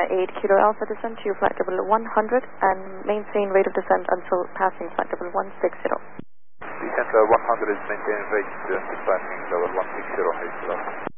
8 Kilo Alpha descend to flight level 100 and maintain rate of descent until passing flight level 160. Descent level 100 is maintained rate to passing level 160,